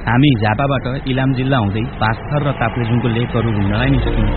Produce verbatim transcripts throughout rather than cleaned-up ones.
हामी झापाबाट इलाम जिल्ला हुँदै पाँचथर र ताप्लेजुङको लेकहरू घुम्नलाई निस्क्यौं।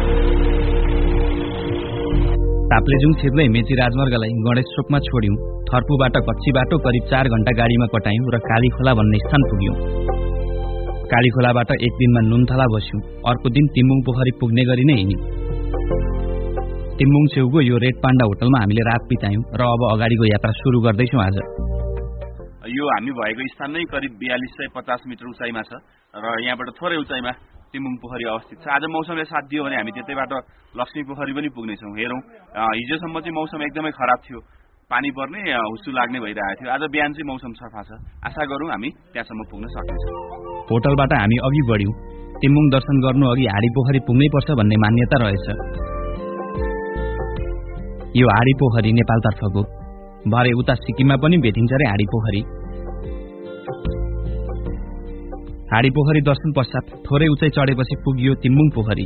ताप्लेजुङ छिर्दै मेची राजमार्गलाई गणेशचोकमा छोड्यौं। थर्पुबाट कच्ची बाटो करिब चार घण्टा गाडीमा कटायौं र कालीखोला भन्ने स्थान पुग्यौं। कालीखोलाबाट एक दिनमा नुनथला बस्यौं। अर्को दिन तिम्बुङ पोखरी पुग्ने गरी नै हिँड्यौं। तिम्बुङ छेउको यो रेड पाण्डा होटलमा हामीले रात बितायौं र अब अगाडिको यात्रा सुरु गर्दैछौं। आज यो हामी भएको स्थान नै करिब बयालीस सय पचास मिटर उचाइमा छ र यहाँबाट थोरै उचाइमा तिम्बुङ पोखरी अवस्थित छ। आज मौसमले साथ दियो भने हामी त्यतैबाट लक्ष्मी पोखरी पनि पुग्नेछौँ। हेरौँ, हिजोसम्म चाहिँ मौसम एकदमै खराब थियो, पानी पर्ने हुस्सु लाग्ने भइरहेको थियो। आज बिहान चाहिँ मौसम सफा छ। आशा गरौँ हामी त्यहाँसम्म पुग्न सक्नेछौँ। होटलबाट हामी अघि बढ्यौं। तिम्बुङ दर्शन गर्नु अघि हाडी पोखरी पुग्नै पर्छ भन्ने मान्यता रहेछ। यो हाडी पोखरी नेपालतर्फको, भरे उता सिक्किममा पनि भेटिन्छ रे हाडी पोखरी। हाडी पोखरी दर्शन पश्चात थोरै उचाइ चढेपछि पुगियो तिम्बुङ पोखरी।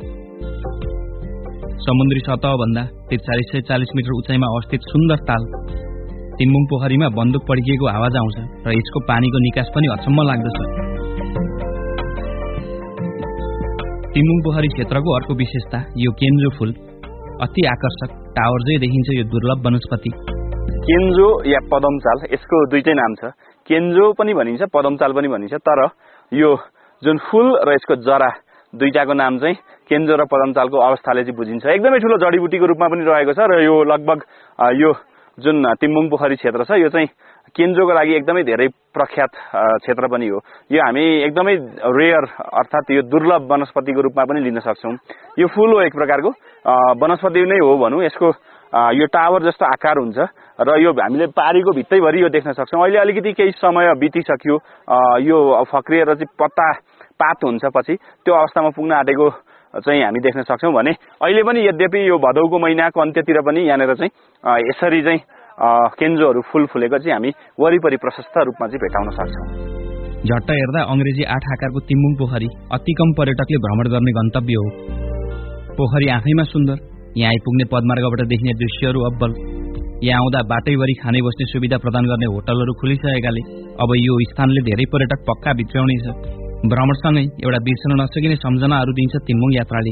समुद्री सतह भन्दा त्रिचालिस सय चालिस मिटर उचाइमा अवस्थित सुन्दर ताल तिम्बुङ पोखरीमा बन्दुक पड्किएको आवाज आउँछ र यसको पानीको निकास पनि अचम्म लाग्दछ। तिम्बुङ पोखरी क्षेत्रको अर्को विशेषता यो केन्जो फूल। अति आकर्षक टावर जै देखिन्छ यो दुर्लभ वनस्पति। केन्जो या पदमचाल, यसको दुईटै नाम छ। केन्जो पनि भनिन्छ, पदमचाल पनि भनिन्छ। तर यो जुन फूल र यसको जरा दुईटाको नाम चाहिँ केन्जो र पदमचालको अवस्थाले चाहिँ बुझिन्छ। एकदमै ठुलो जडीबुटीको रूपमा पनि रहेको छ र यो लगभग यो जुन तिम्बुङ पोखरी क्षेत्र छ यो चाहिँ केन्जोको लागि एकदमै धेरै प्रख्यात क्षेत्र पनि हो। यो हामी एकदमै रेयर अर्थात् यो दुर्लभ वनस्पतिको रूपमा पनि लिन सक्छौँ। यो फूल हो एक प्रकारको वनस्पति नै हो भनौँ। यसको यो टावर जस्तो आकार हुन्छ र यो हामीले पारीको भित्तैभरि यो देख्न सक्छौँ। अहिले अलिकति केही समय बितिसक्यो, यो फक्रिएर चाहिँ पत्ता पात हुन्छ, पछि त्यो अवस्थामा पुग्न आँटेको चाहिँ हामी देख्न सक्छौँ भने अहिले पनि यद्यपि यो भदौको महिनाको अन्त्यतिर पनि यहाँनिर चाहिँ यसरी चाहिँ केन्जोहरू फूल फुलेको चाहिँ हामी वरिपरि प्रशस्त रूपमा चाहिँ भेटाउन सक्छौँ। झट्ट हेर्दा अङ्ग्रेजी आठ आकारको तिम्बुङ पोखरी अति कम पर्यटकले भ्रमण गर्ने गन्तव्य हो। पोखरी आफैमा सुन्दर, यहाँ आइपुग्ने पदमार्गबाट देखिने दृश्यहरू अब्बल। यहाँ आउँदा बाटैभरि खाने बस्ने सुविधा प्रदान गर्ने होटलहरू खुलिसकेकाले अब यो स्थानले धेरै पर्यटक पक्का भित्राउनेछ। भ्रमणसँगै एउटा बिर्सन नसकिने सम्झनाहरू दिन्छ तिम्बुङ यात्राले।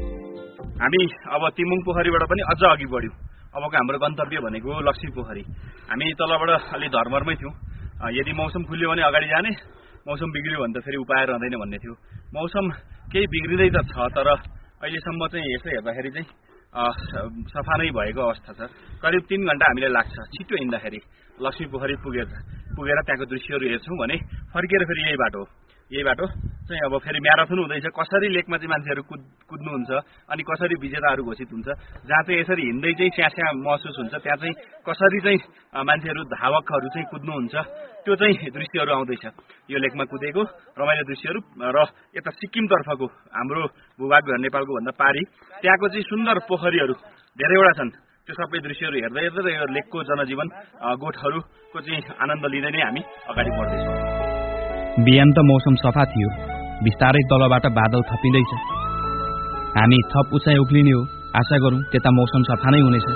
हामी अब तिम्बुङ पोखरीबाट पनि अझ अघि बढ्यौँ। अबको हाम्रो गन्तव्य भनेको लक्ष्मी पोखरी। हामी तलबाट अलि धर्मरमै थियौँ। यदि मौसम खुल्यो भने अगाडि जाने, मौसम बिग्रियो भने त फेरि उपाय रहँदैन भन्ने थियो। मौसम केही बिग्रिँदै त छ, तर अहिलेसम्म चाहिँ यसो हेर्दाखेरि चाहिँ सफा नै भएको अवस्था छ। करिब तीन घण्टा हामीलाई लाग्छ छिटो हिँड्दाखेरि लक्ष्मी पोखरी पुगेर पुगेर त्यहाँको दृश्यहरू हेर्छौँ भने फर्केर फेरि यही बाटो हो। यही बाटो चाहिँ अब फेरि म्याराथन हुँदैछ। कसरी लेकमा चाहिँ मान्छेहरू कुद कुद्नुहुन्छ अनि कसरी विजेताहरू घोषित हुन्छ, जहाँ चाहिँ यसरी हिँड्दै चाहिँ स्याँ स्याँ महसुस हुन्छ, त्यहाँ चाहिँ कसरी चाहिँ मान्छेहरू धावकहरू चाहिँ कुद्नुहुन्छ, त्यो चाहिँ दृश्यहरू आउँदैछ। यो लेकमा कुदेको रमाइलो दृश्यहरू र यता सिक्किमतर्फको हाम्रो भूभाग नेपालको भन्दा पारी त्यहाँको चाहिँ सुन्दर पोखरीहरू धेरैवटा छन्। त्यो सबै दृश्यहरू हेर्दै हेर्दै यो लेकको जनजीवन गोठहरूको चाहिँ आनन्द लिँदै नै हामी अगाडि बढ्दैछौँ। बिहान त मौसम सफा थियो, बिस्तारै तलबाट बादल थपिँदैछ। हामी थप उचाइ उक्लिने हो। आशा गरौँ त्यता मौसम सफा नै हुनेछ।